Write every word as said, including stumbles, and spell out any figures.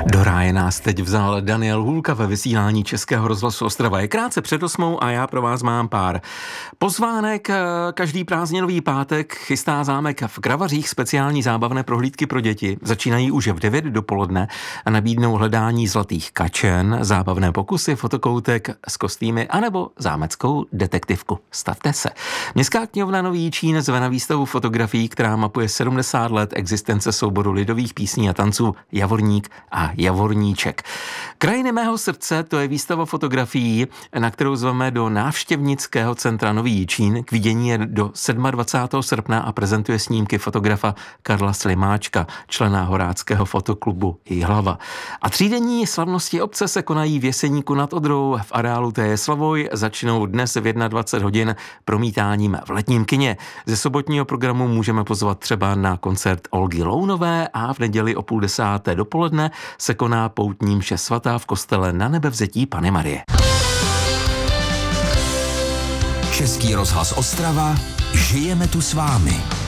Do ráje nás teď vzal Daniel Hůlka ve vysílání Českého rozhlasu Ostrava. Je krátce před osmou a já pro vás mám pár pozvánek. Každý prázdninový pátek chystá zámek v Kravařích speciální zábavné prohlídky pro děti. Začínají už v devět dopoledne a nabídnou hledání zlatých kačen, zábavné pokusy, fotokoutek s kostýmy anebo zámeckou detektivku. Stavte se. Městská knihovna Nový Jičín zve na výstavu fotografií, která mapuje sedmdesát let existence souboru lidových písní a tanců Javorník a Javorníček. Krajiny mého srdce, to je výstava fotografií, na kterou zveme do návštěvnického centra Nový Jičín. K vidění je do dvacátého sedmého srpna a prezentuje snímky fotografa Karla Slimáčka, člena Horáckého fotoklubu Jihlava. A třídenní slavnosti obce se konají v Jeseníku nad Odrou v areálu T J Slavoj. Začnou dnes v dvacet jedna hodin promítáním v letním kině. Ze sobotního programu můžeme pozvat třeba na koncert Olgy Lounové a v neděli o půl desáté dopoledne se koná poutní mše svatá v kostele Na Nebevzetí Panny Marie. Český rozhlas Ostrava, žijeme tu s vámi.